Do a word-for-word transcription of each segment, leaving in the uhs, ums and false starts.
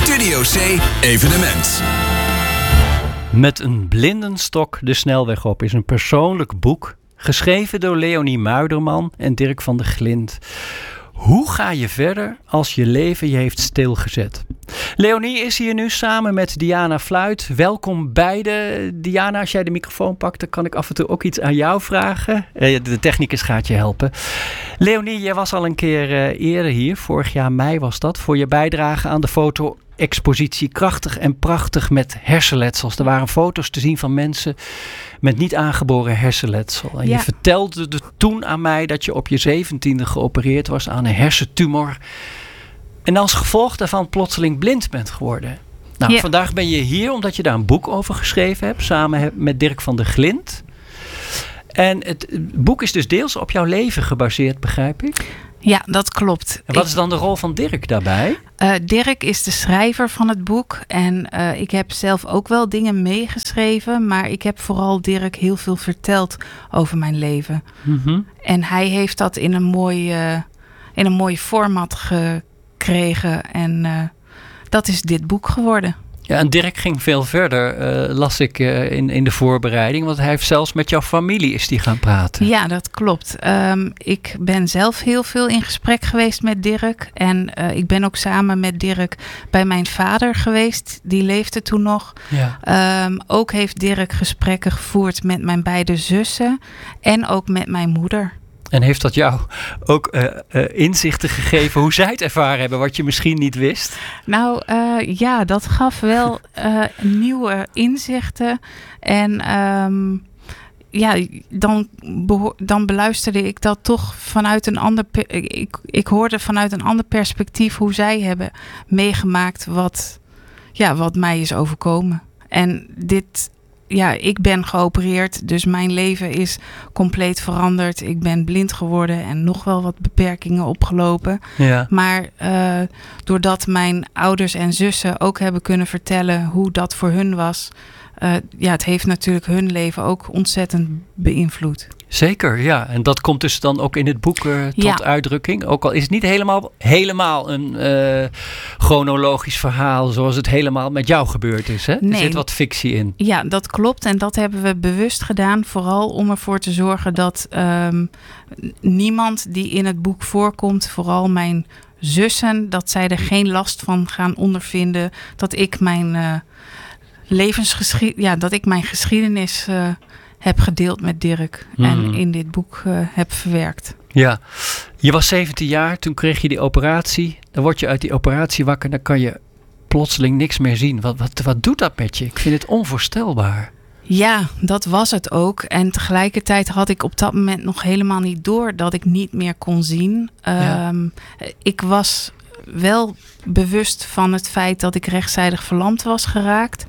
Studio C Evenement. Met een blindenstok de snelweg op is een persoonlijk boek, geschreven door Leonie Muiderman en Dirk van der Glind. Hoe ga je verder als je leven je heeft stilgezet? Leonie is hier nu samen met Diana Fluit. Welkom beiden. Diana, als jij de microfoon pakt, dan kan ik af en toe ook iets aan jou vragen. De technicus gaat je helpen. Leonie, jij was al een keer eerder hier, vorig jaar mei was dat, voor je bijdrage aan de foto-expositie Krachtig en Prachtig met hersenletsels. Er waren foto's te zien van mensen met niet aangeboren hersenletsel. En ja. Je vertelde de toen aan mij dat je op je zeventiende geopereerd was aan een hersentumor. En als gevolg daarvan plotseling blind bent geworden. Nou, ja. Vandaag ben je hier omdat je daar een boek over geschreven hebt. Samen met Dirk van der Glind. En het boek is dus deels op jouw leven gebaseerd, begrijp ik? Ja, dat klopt. En wat is dan de rol van Dirk daarbij? Uh, Dirk is de schrijver van het boek. En uh, ik heb zelf ook wel dingen meegeschreven. Maar ik heb vooral Dirk heel veel verteld over mijn leven. Mm-hmm. En hij heeft dat in een mooi, uh, in een mooi format gekregen. En uh, dat is dit boek geworden. Ja, en Dirk ging veel verder, uh, las ik uh, in, in de voorbereiding. Want hij heeft zelfs met jouw familie is die gaan praten. Ja, dat klopt. Um, ik ben zelf heel veel in gesprek geweest met Dirk. En uh, ik ben ook samen met Dirk bij mijn vader geweest. Die leefde toen nog. Ja. Um, ook heeft Dirk gesprekken gevoerd met mijn beide zussen. En ook met mijn moeder. En heeft dat jou ook uh, uh, inzichten gegeven hoe zij het ervaren hebben, wat je misschien niet wist? Nou uh, ja, dat gaf wel uh, nieuwe inzichten. En um, ja, dan, beho- dan beluisterde ik dat toch vanuit een ander... Per- ik, ik hoorde vanuit een ander perspectief hoe zij hebben meegemaakt wat, ja, wat mij is overkomen. En dit... Ja, ik ben geopereerd, dus mijn leven is compleet veranderd. Ik ben blind geworden en nog wel wat beperkingen opgelopen. Ja. Maar uh, doordat mijn ouders en zussen ook hebben kunnen vertellen hoe dat voor hun was... Uh, ja, het heeft natuurlijk hun leven ook ontzettend beïnvloed. Zeker, ja. En dat komt dus dan ook in het boek uh, tot ja. uitdrukking. Ook al is het niet helemaal, helemaal een uh, chronologisch verhaal zoals het helemaal met jou gebeurd is. Hè? Nee. Er zit wat fictie in. Ja, dat klopt. En dat hebben we bewust gedaan. Vooral om ervoor te zorgen dat um, niemand die in het boek voorkomt, vooral mijn zussen, dat zij er geen last van gaan ondervinden. Dat ik mijn... Uh, levensgeschied, ja, dat ik mijn geschiedenis uh, heb gedeeld met Dirk mm. en in dit boek uh, heb verwerkt. Ja, je was zeventien jaar, toen kreeg je die operatie. Dan word je uit die operatie wakker, dan kan je plotseling niks meer zien. Wat, wat, wat doet dat met je? Ik vind het onvoorstelbaar. Ja, dat was het ook. En tegelijkertijd had ik op dat moment nog helemaal niet door dat ik niet meer kon zien. Ja. Um, ik was... wel bewust van het feit dat ik rechtszijdig verlamd was geraakt.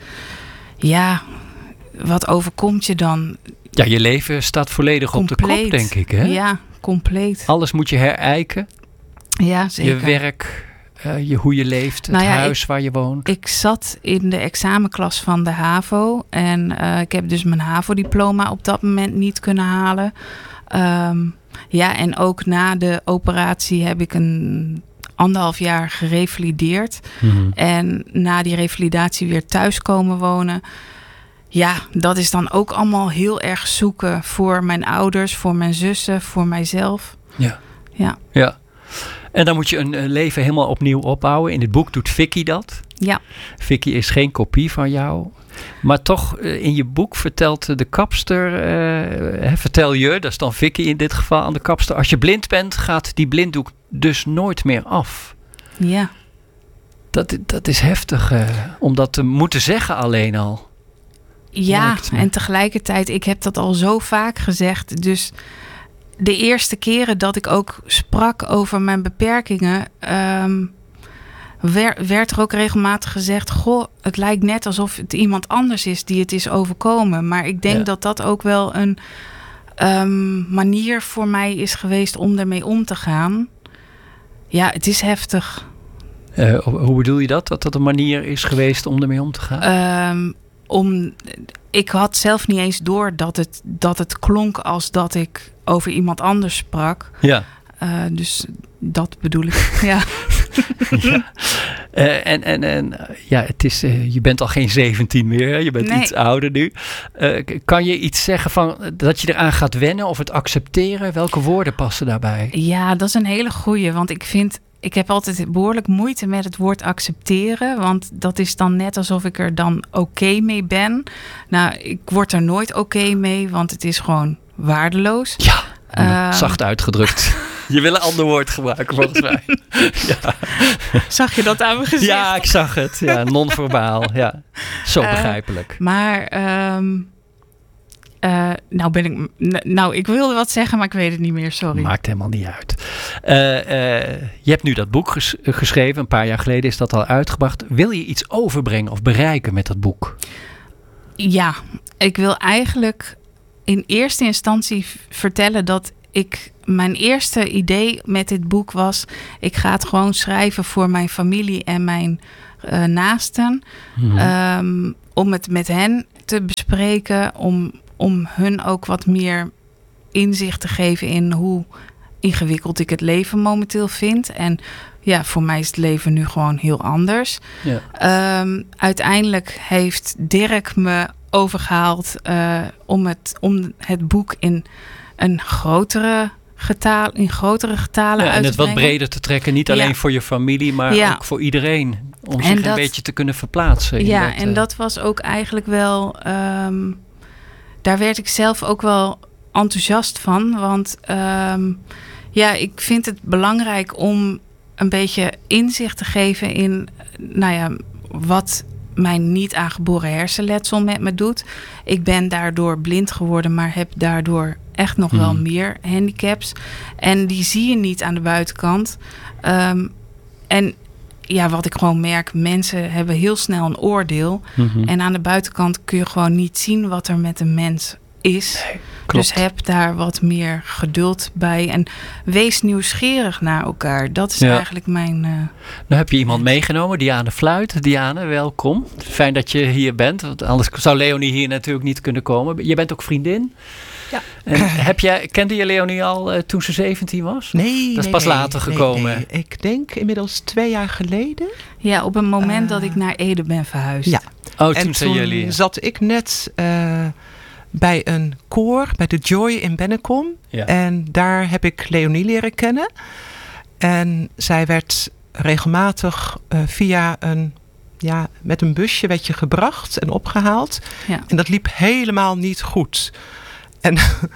Ja, wat overkomt je dan? Ja, je leven staat volledig compleet. Op de kop, denk ik. Hè? Ja, compleet. Alles moet je herijken. Ja, zeker. Je werk, uh, je, hoe je leeft, het nou ja, huis ik, waar je woont. Ik zat in de examenklas van de HAVO. En uh, ik heb dus mijn HAVO-diploma op dat moment niet kunnen halen. Um, ja, en ook na de operatie heb ik een... anderhalf jaar gerevalideerd. Mm-hmm. En na die revalidatie weer thuis komen wonen. Ja, dat is dan ook allemaal heel erg zoeken voor mijn ouders, voor mijn zussen, voor mijzelf. Ja. Ja. Ja. En dan moet je een leven helemaal opnieuw opbouwen. In het boek doet Vicky dat. Ja. Vicky is geen kopie van jou. Maar toch, in je boek vertelt de kapster, uh, vertel je, dat is dan Vicky in dit geval aan de kapster, als je blind bent, gaat die blinddoek dus nooit meer af. Ja. Dat, dat is heftig, uh, om dat te moeten zeggen alleen al. Ja, en tegelijkertijd, ik heb dat al zo vaak gezegd. Dus de eerste keren dat ik ook sprak over mijn beperkingen, Um, werd, werd er ook regelmatig gezegd, goh, het lijkt net alsof het iemand anders is die het is overkomen. Maar ik denk ja. dat dat ook wel een um, manier voor mij is geweest om ermee om te gaan. Ja, het is heftig. Uh, hoe bedoel je dat? Dat dat een manier is geweest om ermee om te gaan? Um, om, ik had zelf niet eens door dat het, dat het klonk als dat ik over iemand anders sprak. Ja. Uh, dus dat bedoel ik, ja. ja. Uh, en en, en uh, ja, het is, uh, je bent al geen zeventien meer, hè? Je bent nee. iets ouder nu. Uh, kan je iets zeggen van dat je eraan gaat wennen of het accepteren? Welke woorden passen daarbij? Ja, dat is een hele goeie, want ik vind... Ik heb altijd behoorlijk moeite met het woord accepteren. Want dat is dan net alsof ik er dan oké okay mee ben. Nou, ik word er nooit oké okay mee, want het is gewoon waardeloos. Ja, uh, zacht uitgedrukt. Je wil een ander woord gebruiken, volgens mij. Ja. Zag je dat aan mijn gezicht? Ja, ik zag het. Ja, non-verbaal. Ja. Zo begrijpelijk. Uh, maar... Um, Uh, nou ben ik... Nou, ik wilde wat zeggen, maar ik weet het niet meer, sorry. Maakt helemaal niet uit. Uh, uh, je hebt nu dat boek ges- geschreven. Een paar jaar geleden is dat al uitgebracht. Wil je iets overbrengen of bereiken met dat boek? Ja, ik wil eigenlijk in eerste instantie v- vertellen dat ik... Mijn eerste idee met dit boek was... Ik ga het gewoon schrijven voor mijn familie en mijn uh, naasten. Hmm. Um, om het met hen te bespreken. Om... om hun ook wat meer inzicht te geven in hoe ingewikkeld ik het leven momenteel vind. En ja, voor mij is het leven nu gewoon heel anders. Ja. Um, uiteindelijk heeft Dirk me overgehaald uh, om, het, om het boek in een grotere getaal, in grotere getalen ja, uit te en het wat brengen. breder te trekken. Niet alleen ja. voor je familie, maar ja. ook voor iedereen. Om en zich dat, een beetje te kunnen verplaatsen. Ja, dat, en uh, dat was ook eigenlijk wel... Um, Daar werd ik zelf ook wel enthousiast van. Want um, ja, ik vind het belangrijk om een beetje inzicht te geven in... nou ja, wat mijn niet aangeboren hersenletsel met me doet. Ik ben daardoor blind geworden, maar heb daardoor echt nog hmm. wel meer handicaps. En die zie je niet aan de buitenkant. Um, en... Ja, wat ik gewoon merk, mensen hebben heel snel een oordeel. Mm-hmm. En aan de buitenkant kun je gewoon niet zien wat er met een mens is. Nee, dus heb daar wat meer geduld bij. En wees nieuwsgierig naar elkaar. Dat is ja. eigenlijk mijn... Uh, nou heb je iemand meegenomen, Diane Fluit. Diane, welkom. Fijn dat je hier bent. Want anders zou Leonie hier natuurlijk niet kunnen komen. Je bent ook vriendin. Ja. En heb jij, kende je Leonie al uh, toen ze zeventien was? Nee. Dat is nee, pas nee, later gekomen. Nee, nee. Ik denk inmiddels twee jaar geleden. Ja, op een moment uh, dat ik naar Ede ben verhuisd. Ja. Oh, toen en zijn toen jullie... zat ik net uh, bij een koor, bij de Joy in Bennekom. Ja. En daar heb ik Leonie leren kennen. En zij werd regelmatig uh, via een... Ja, met een busje werd je gebracht en opgehaald. Ja. En dat liep helemaal niet goed. En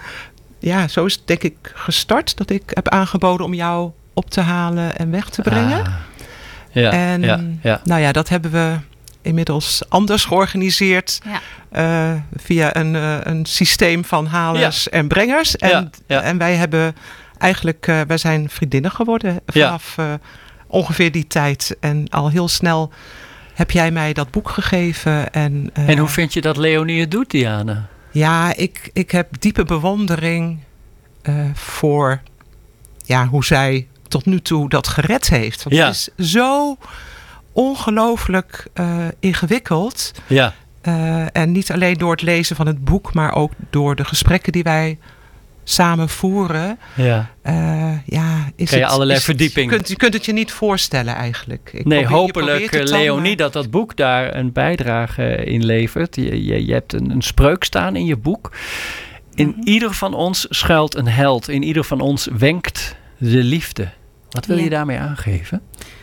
ja, zo is het denk ik gestart. Dat ik heb aangeboden om jou op te halen en weg te brengen. Ah, ja, en ja, ja. nou ja, dat hebben we inmiddels anders georganiseerd. Ja. Uh, via een, uh, een systeem van halers ja. en brengers. En, ja, ja. en wij hebben eigenlijk, uh, wij zijn vriendinnen geworden vanaf ja. uh, ongeveer die tijd. En al heel snel heb jij mij dat boek gegeven. En, uh, en hoe vind je dat Leonie het doet, Diane? Ja, ik, ik heb diepe bewondering uh, voor ja, hoe zij tot nu toe dat gered heeft. Want ja. het is zo ongelooflijk uh, ingewikkeld. Ja. Uh, en niet alleen door het lezen van het boek, maar ook door de gesprekken die wij samen voeren. Ja. Uh, ja, is Krijg je het, allerlei is verdieping. Het, je, kunt, je kunt het je niet voorstellen eigenlijk. Ik nee, probeer, hopelijk dan, Leonie maar... dat dat boek daar een bijdrage in levert. Je, je, je hebt een, een spreuk staan in je boek. In mm-hmm. ieder van ons schuilt een held. In ieder van ons wenkt de liefde. Wat wil ja. je daarmee aangeven?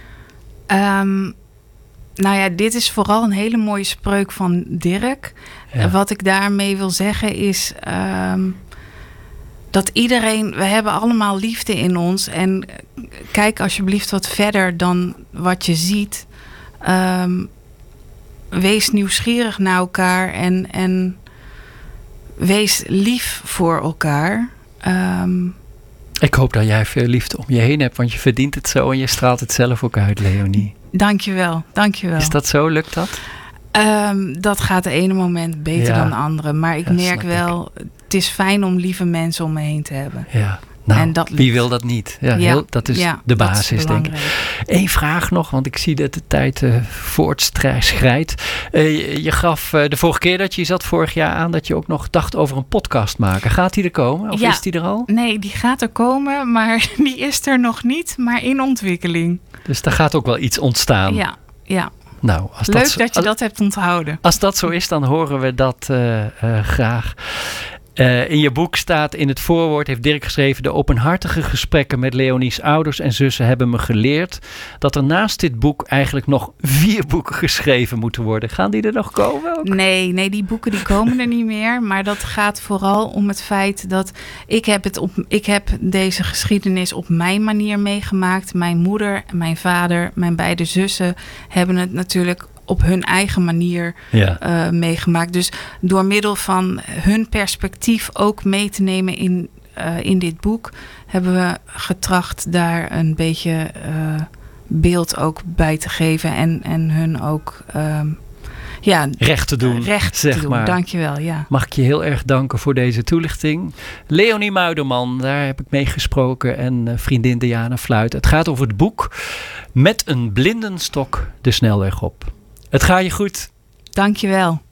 Um, nou ja, dit is vooral een hele mooie spreuk van Dirk. Ja. Wat ik daarmee wil zeggen is... Um, dat iedereen, we hebben allemaal liefde in ons. En kijk alsjeblieft wat verder dan wat je ziet. Um, wees nieuwsgierig naar elkaar en, en wees lief voor elkaar. Um, Ik hoop dat jij veel liefde om je heen hebt, want je verdient het zo en je straalt het zelf ook uit, Leonie. Dankjewel, dankjewel. Is dat zo? Lukt dat? Um, dat gaat de ene moment beter ja. dan de andere. Maar ik ja, merk wel... Ik. Het is fijn om lieve mensen om me heen te hebben. Ja. Nou, en dat wie wil dat niet? Ja, ja, heel, dat is ja, de dat basis, is denk ik. Eén vraag nog, want ik zie dat de tijd uh, voortschrijdt. Uh, je, je gaf uh, de vorige keer dat je zat vorig jaar aan dat je ook nog dacht over een podcast maken. Gaat die er komen? Of ja, is die er al? Nee, die gaat er komen, maar die is er nog niet, maar in ontwikkeling. Dus daar gaat ook wel iets ontstaan. Ja, ja. Nou, als Leuk dat, dat, zo, dat je dat hebt onthouden. Als dat zo is, dan horen we dat uh, uh, graag. Uh, in je boek staat in het voorwoord, heeft Dirk geschreven, de openhartige gesprekken met Leonie's ouders en zussen hebben me geleerd dat er naast dit boek eigenlijk nog vier boeken geschreven moeten worden. Gaan die er nog komen ook? Nee, nee, die boeken die komen er niet meer. Maar dat gaat vooral om het feit dat ik heb, het op, ik heb deze geschiedenis op mijn manier meegemaakt. Mijn moeder, mijn vader, mijn beide zussen hebben het natuurlijk op hun eigen manier ja. uh, meegemaakt. Dus door middel van hun perspectief ook mee te nemen in, uh, in dit boek, hebben we getracht daar een beetje uh, beeld ook bij te geven en, en hun ook um, ja, recht te doen. Recht zeg te doen, maar. Dankjewel. Ja. Mag ik je heel erg danken voor deze toelichting. Leonie Muiderman, daar heb ik mee gesproken en uh, vriendin Diana Fluit. Het gaat over het boek Met een blindenstok de snelweg op. Het gaat je goed. Dank je wel.